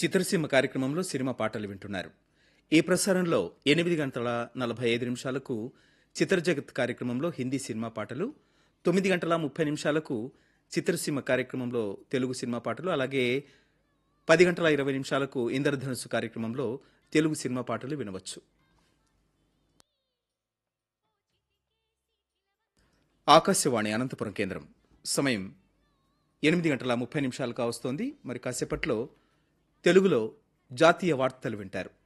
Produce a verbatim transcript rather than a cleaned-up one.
చిత్రసీమ కార్యక్రమంలో సినిమా పాటలు వింటున్నారు. ఈ ప్రసారంలో ఎనిమిది గంటల నలభై ఐదు నిమిషాలకు చిత్రజగత్ కార్యక్రమంలో హిందీ సినిమా పాటలు, తొమ్మిది గంటల ముప్పై నిమిషాలకు చిత్రసీమ కార్యక్రమంలో తెలుగు సినిమా పాటలు, అలాగే పది గంటల ఇరవై నిమిషాలకు ఇంద్రధనుస్సు కార్యక్రమంలో తెలుగు సినిమా పాటలు వినవచ్చు. ఆకాశవాణి అనంతపురం కేంద్రం. సమయం ఎనిమిది గంటల ముప్పై నిమిషాలు కావస్తోంది. మరి కాసేపట్లో తెలుగులో జాతీయ వార్తలు వింటారు.